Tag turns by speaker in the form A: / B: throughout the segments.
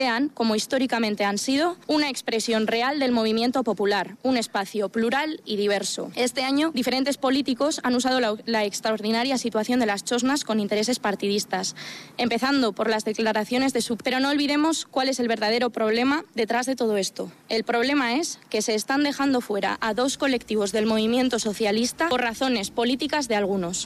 A: sean, como históricamente han sido, una expresión real del movimiento popular, un espacio plural y diverso. Este año, diferentes políticos han usado la extraordinaria situación de las chosnas con intereses partidistas, empezando por las declaraciones de su... Pero no olvidemos cuál es el verdadero problema detrás de todo esto. El problema es que se están dejando fuera a dos colectivos del movimiento socialista por razones políticas de algunos.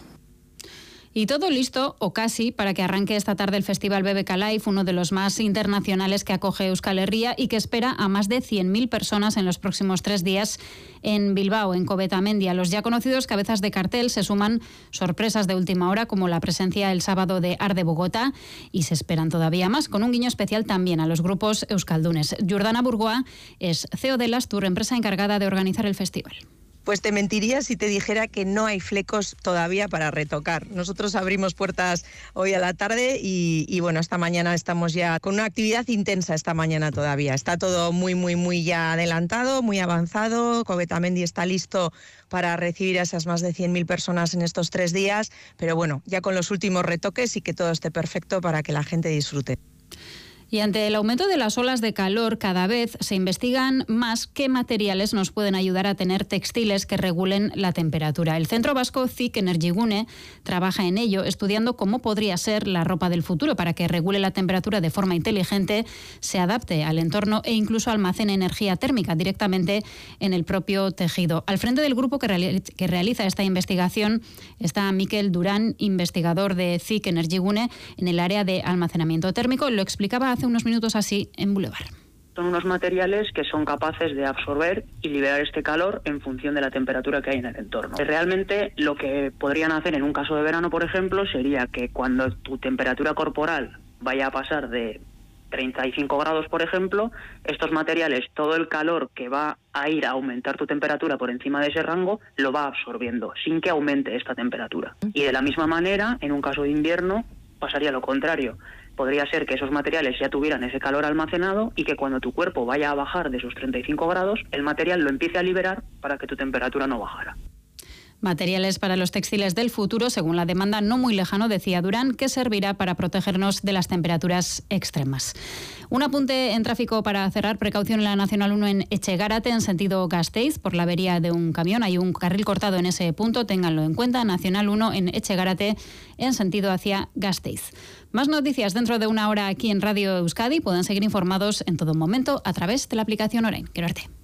B: Y todo listo, o casi, para que arranque esta tarde el Festival BBK Live, uno de los más internacionales que acoge Euskal Herria y que espera a más de 100.000 personas en los próximos 3 días en Bilbao, en Cobetamendi. A los ya conocidos cabezas de cartel se suman sorpresas de última hora, como la presencia el sábado de Arde Bogotá, y se esperan todavía más, con un guiño especial también a los grupos euskaldunes. Jordana Burgoa es CEO de Lastur, empresa encargada de organizar el festival.
C: Pues te mentiría si te dijera que no hay flecos todavía para retocar. Nosotros abrimos puertas hoy a la tarde y bueno, esta mañana estamos ya con una actividad intensa esta mañana todavía. Está todo muy ya adelantado, muy avanzado. Cobetamendi está listo para recibir a esas más de 100.000 personas en estos 3 días, pero bueno, ya con los últimos retoques y que todo esté perfecto para que la gente disfrute.
B: Y ante el aumento de las olas de calor, cada vez se investigan más qué materiales nos pueden ayudar a tener textiles que regulen la temperatura. El Centro Vasco CIC Energigune trabaja en ello, estudiando cómo podría ser la ropa del futuro para que regule la temperatura de forma inteligente, se adapte al entorno e incluso almacene energía térmica directamente en el propio tejido. Al frente del grupo que realiza esta investigación está Mikel Durán, investigador de CIC Energigune en el área de almacenamiento térmico. Lo explicaba hace unos minutos así en Boulevard.
D: Son unos materiales que son capaces de absorber y liberar este calor en función de la temperatura que hay en el entorno. Realmente lo que podrían hacer en un caso de verano, por ejemplo, sería que cuando tu temperatura corporal vaya a pasar de 35 grados, por ejemplo, estos materiales, todo el calor que va a ir a aumentar tu temperatura por encima de ese rango, lo va absorbiendo, sin que aumente esta temperatura. Y de la misma manera, en un caso de invierno, pasaría lo contrario. Podría ser que esos materiales ya tuvieran ese calor almacenado y que cuando tu cuerpo vaya a bajar de esos 35 grados, el material lo empiece a liberar para que tu temperatura no bajara.
B: Materiales para los textiles del futuro, según la demanda no muy lejano, decía Durán, que servirá para protegernos de las temperaturas extremas. Un apunte en tráfico para cerrar. Precaución en la Nacional 1 en Etxegárate, en sentido Gasteiz, por la avería de un camión. Hay un carril cortado en ese punto, ténganlo en cuenta. Nacional 1 en Etxegárate, en sentido hacia Gasteiz. Más noticias dentro de una hora aquí en Radio Euskadi. Pueden seguir informados en todo momento a través de la aplicación Orain. Quiero arte.